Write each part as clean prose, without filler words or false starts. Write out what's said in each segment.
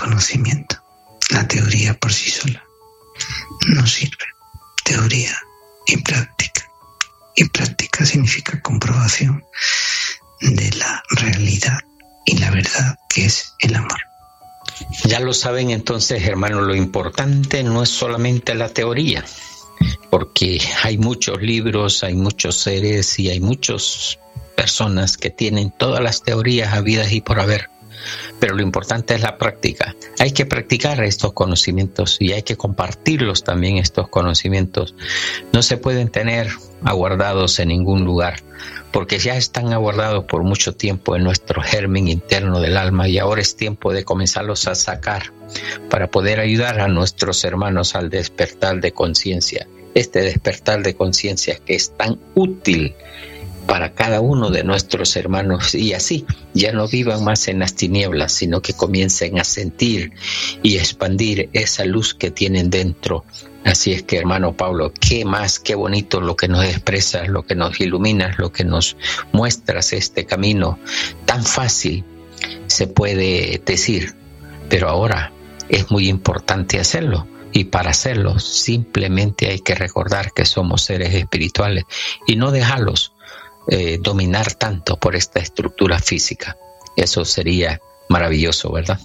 conocimiento. La teoría por sí sola no sirve. Teoría y práctica. Y práctica significa comprobación de la realidad y la verdad que es el amor. Ya lo saben entonces, hermanos, lo importante no es solamente la teoría, porque hay muchos libros, hay muchos seres y hay muchas personas que tienen todas las teorías habidas y por haber, pero lo importante es la práctica. Hay que practicar estos conocimientos y hay que compartirlos también, estos conocimientos. No se pueden tener aguardados en ningún lugar, porque ya están aguardados por mucho tiempo en nuestro germen interno del alma y ahora es tiempo de comenzarlos a sacar para poder ayudar a nuestros hermanos al despertar de conciencia. Este despertar de conciencia que es tan útil para cada uno de nuestros hermanos, y así ya no vivan más en las tinieblas, sino que comiencen a sentir y expandir esa luz que tienen dentro. Así es que, hermano Pablo, qué más, qué bonito lo que nos expresas, lo que nos iluminas, lo que nos muestras, este camino tan fácil se puede decir, pero ahora es muy importante hacerlo. Y para hacerlo simplemente hay que recordar que somos seres espirituales y no dejarlos dominar tanto por esta estructura física. Eso sería maravilloso, ¿verdad?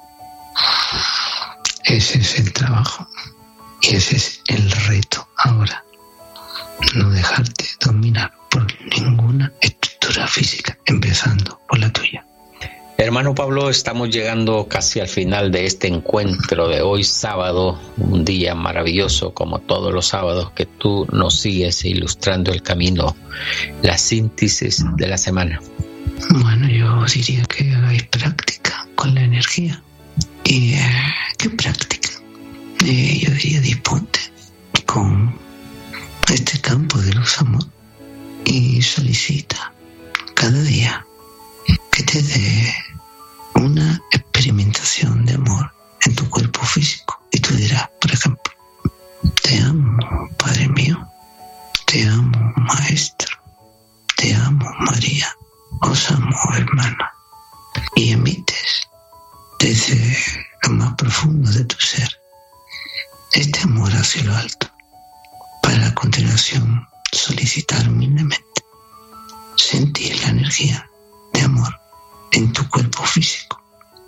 Ese es el trabajo y ese es el reto ahora. No dejarte dominar por ninguna estructura física, empezando por la tuya. Hermano Pablo, estamos llegando casi al final de este encuentro de hoy sábado, un día maravilloso como todos los sábados que tú nos sigues ilustrando el camino, la síntesis de la semana. Bueno, yo diría que hagáis práctica con la energía. ¿Y qué práctica? Yo diría disponte con este campo de luz amor y solicita cada día que te dé una experimentación de amor en tu cuerpo físico. Y tú dirás, por ejemplo, te amo, Padre mío, te amo, Maestro, te amo, María, os amo, hermana. Y emites desde lo más profundo de tu ser este amor hacia lo alto, para a continuación solicitar humildemente sentir la energía de amor en tu cuerpo físico,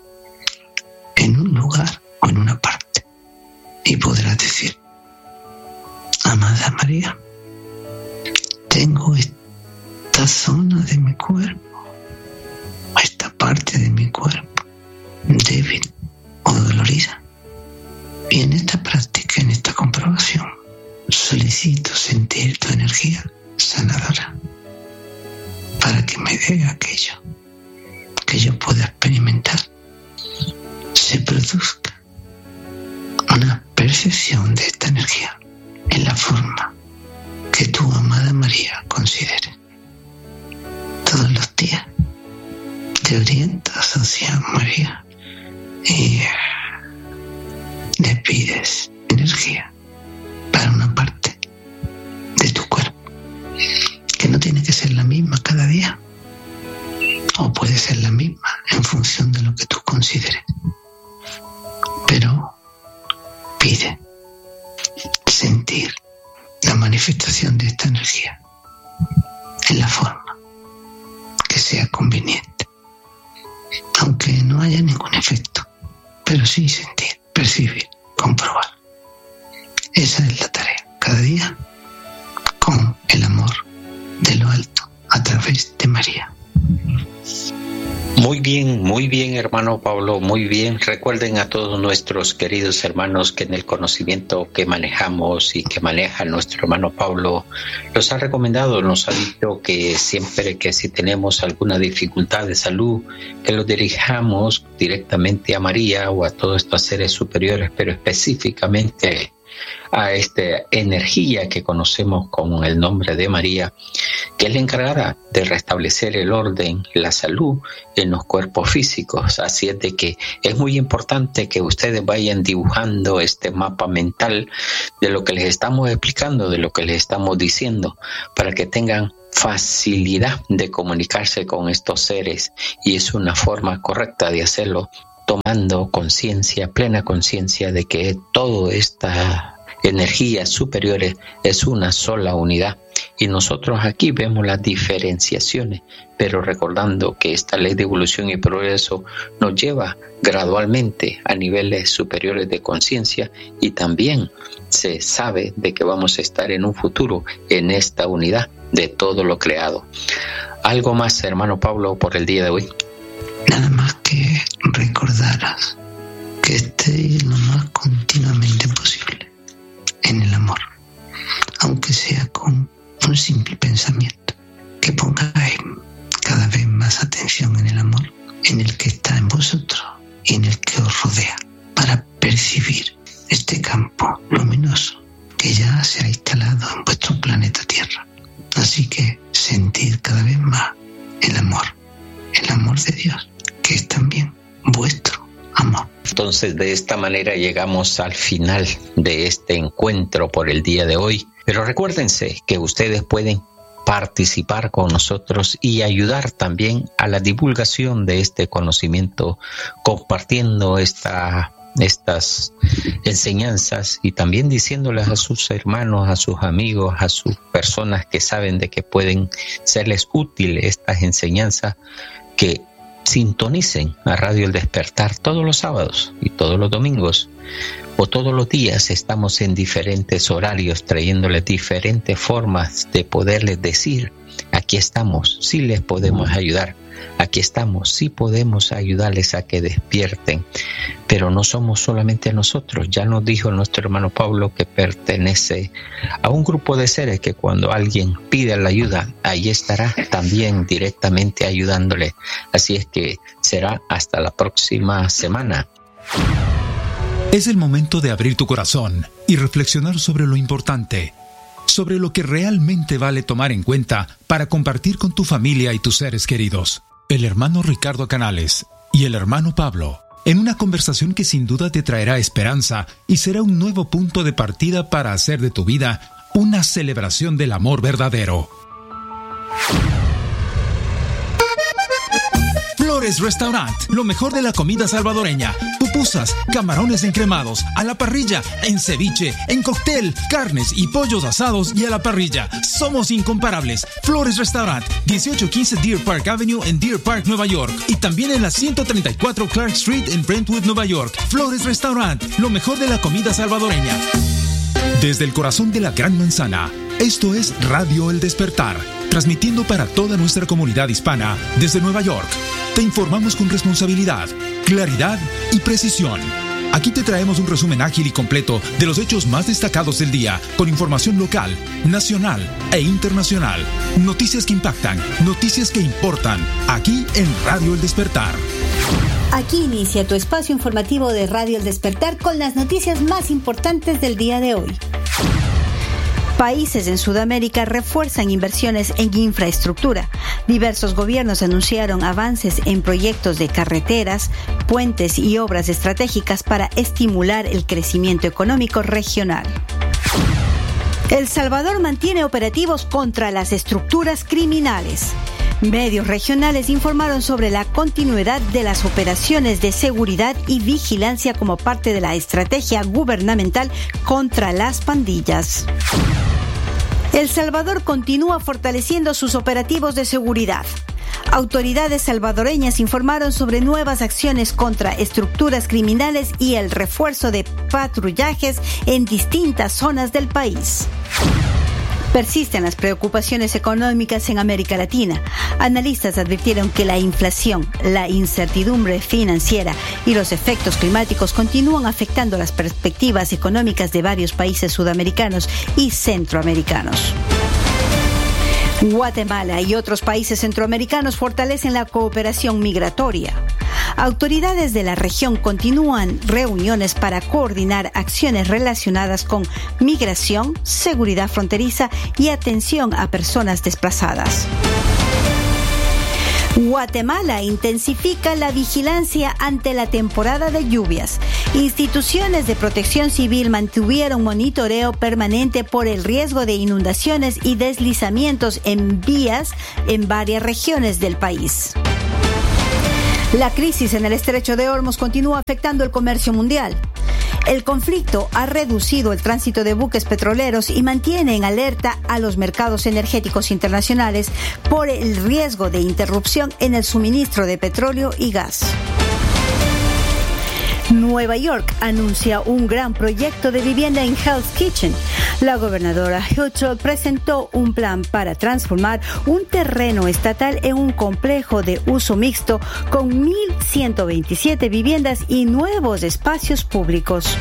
en un lugar o en una parte, y podrás decir: amada María, tengo esta zona de mi cuerpo, esta parte de mi cuerpo débil o dolorida, y en esta práctica, en esta comprobación, solicito sentir tu energía sanadora para que me dé aquello que yo pueda experimentar, se produzca una percepción de esta energía en la forma que tu amada María considere. Todos los días te orientas hacia María y le pides energía para una parte de tu cuerpo, que no tiene que ser la misma cada día, o puede ser la misma en función de lo que tú consideres, pero pide sentir la manifestación de esta energía en la forma que sea conveniente, aunque no haya ningún efecto, pero sí sentir, percibir, comprobar. Esa es la tarea, cada día con el amor de lo alto a través de María. Muy bien, hermano Pablo, muy bien. Recuerden a todos nuestros queridos hermanos que en el conocimiento que manejamos y que maneja nuestro hermano Pablo, nos ha recomendado, nos ha dicho que siempre que si tenemos alguna dificultad de salud, que lo dirijamos directamente a María o a todos estos seres superiores, pero específicamente a esta energía que conocemos con el nombre de María, que es la encargada de restablecer el orden, la salud en los cuerpos físicos. Así es de que es muy importante que ustedes vayan dibujando este mapa mental de lo que les estamos explicando, de lo que les estamos diciendo, para que tengan facilidad de comunicarse con estos seres, y es una forma correcta de hacerlo tomando conciencia, plena conciencia de que toda esta energía superior es una sola unidad. Y nosotros aquí vemos las diferenciaciones, pero recordando que esta ley de evolución y progreso nos lleva gradualmente a niveles superiores de conciencia, y también se sabe de que vamos a estar en un futuro en esta unidad de todo lo creado. ¿Algo más, hermano Pablo, por el día de hoy? Nada más que recordaras que estéis lo más continuamente posible en el amor, aunque sea con un simple pensamiento, que pongáis cada vez más atención en el amor, en el que está en vosotros y en el que os rodea, para percibir este campo luminoso que ya se ha instalado en vuestro planeta Tierra. Así que sentid cada vez más el amor de Dios, que es también vuestro amor. Entonces, de esta manera llegamos al final de este encuentro por el día de hoy. Pero recuérdense que ustedes pueden participar con nosotros y ayudar también a la divulgación de este conocimiento, compartiendo estas enseñanzas y también diciéndoles a sus hermanos, a sus amigos, a sus personas que saben de que pueden serles útiles estas enseñanzas, que sintonicen a Radio El Despertar todos los sábados y todos los domingos, o todos los días. Estamos en diferentes horarios trayéndoles diferentes formas de poderles decir: aquí estamos, sí les podemos ayudar, aquí estamos, sí podemos ayudarles a que despierten. Pero no somos solamente nosotros. Ya nos dijo nuestro hermano Pablo que pertenece a un grupo de seres que cuando alguien pide la ayuda, ahí estará también directamente ayudándole. Así es que será hasta la próxima semana. Es el momento de abrir tu corazón y reflexionar sobre lo importante, sobre lo que realmente vale tomar en cuenta para compartir con tu familia y tus seres queridos. El hermano Ricardo Canales y el hermano Pablo, en una conversación que sin duda te traerá esperanza y será un nuevo punto de partida para hacer de tu vida una celebración del amor verdadero. Flores Restaurant, lo mejor de la comida salvadoreña. Pupusas, camarones encremados, a la parrilla, en ceviche, en cóctel, carnes y pollos asados y a la parrilla. Somos incomparables. Flores Restaurant, 1815 Deer Park Avenue en Deer Park, Nueva York. Y también en la 134 Clark Street en Brentwood, Nueva York. Flores Restaurant, lo mejor de la comida salvadoreña. Desde el corazón de la Gran Manzana, esto es Radio El Despertar, transmitiendo para toda nuestra comunidad hispana desde Nueva York. Te informamos con responsabilidad, claridad y precisión. Aquí te traemos un resumen ágil y completo de los hechos más destacados del día, con información local, nacional e internacional. Noticias que impactan, noticias que importan, aquí en Radio El Despertar. Aquí inicia tu espacio informativo de Radio El Despertar con las noticias más importantes del día de hoy. Países en Sudamérica refuerzan inversiones en infraestructura. Diversos gobiernos anunciaron avances en proyectos de carreteras, puentes y obras estratégicas para estimular el crecimiento económico regional. El Salvador mantiene operativos contra las estructuras criminales. Medios regionales informaron sobre la continuidad de las operaciones de seguridad y vigilancia como parte de la estrategia gubernamental contra las pandillas. El Salvador continúa fortaleciendo sus operativos de seguridad. Autoridades salvadoreñas informaron sobre nuevas acciones contra estructuras criminales y el refuerzo de patrullajes en distintas zonas del país. Persisten las preocupaciones económicas en América Latina. Analistas advirtieron que la inflación, la incertidumbre financiera y los efectos climáticos continúan afectando las perspectivas económicas de varios países sudamericanos y centroamericanos. Guatemala y otros países centroamericanos fortalecen la cooperación migratoria. Autoridades de la región continúan reuniones para coordinar acciones relacionadas con migración, seguridad fronteriza y atención a personas desplazadas. Guatemala intensifica la vigilancia ante la temporada de lluvias. Instituciones de protección civil mantuvieron monitoreo permanente por el riesgo de inundaciones y deslizamientos en vías en varias regiones del país. La crisis en el estrecho de Hormuz continúa afectando el comercio mundial. El conflicto ha reducido el tránsito de buques petroleros y mantiene en alerta a los mercados energéticos internacionales por el riesgo de interrupción en el suministro de petróleo y gas. Nueva York anuncia un gran proyecto de vivienda en Hell's Kitchen. La gobernadora Hochul presentó un plan para transformar un terreno estatal en un complejo de uso mixto con 1.127 viviendas y nuevos espacios públicos.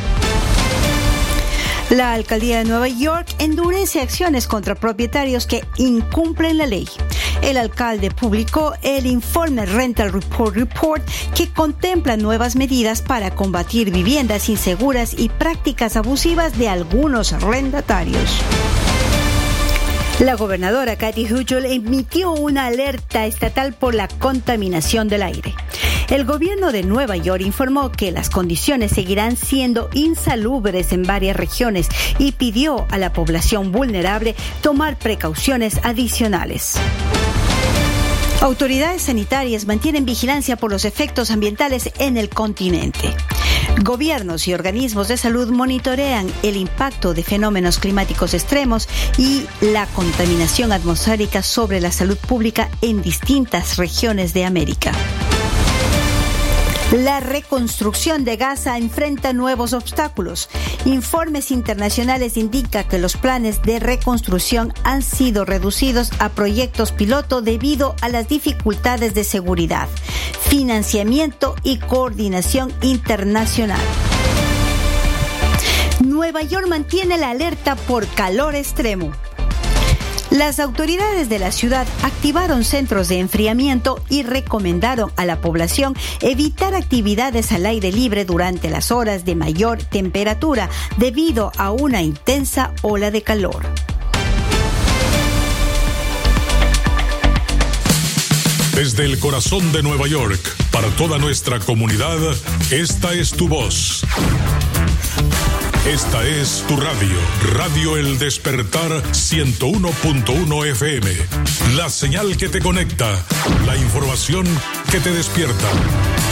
La alcaldía de Nueva York endurece acciones contra propietarios que incumplen la ley. El alcalde publicó el informe Rental Report que contempla nuevas medidas para combatir viviendas inseguras y prácticas abusivas de algunos arrendatarios. La gobernadora Kathy Hochul emitió una alerta estatal por la contaminación del aire. El gobierno de Nueva York informó que las condiciones seguirán siendo insalubres en varias regiones y pidió a la población vulnerable tomar precauciones adicionales. Autoridades sanitarias mantienen vigilancia por los efectos ambientales en el continente. Gobiernos y organismos de salud monitorean el impacto de fenómenos climáticos extremos y la contaminación atmosférica sobre la salud pública en distintas regiones de América. La reconstrucción de Gaza enfrenta nuevos obstáculos. Informes internacionales indican que los planes de reconstrucción han sido reducidos a proyectos piloto debido a las dificultades de seguridad, financiamiento y coordinación internacional. Nueva York mantiene la alerta por calor extremo. Las autoridades de la ciudad activaron centros de enfriamiento y recomendaron a la población evitar actividades al aire libre durante las horas de mayor temperatura debido a una intensa ola de calor. Desde el corazón de Nueva York, para toda nuestra comunidad, esta es tu voz. Esta es tu radio, Radio El Despertar 101.1 FM. La señal que te conecta, la información que te despierta.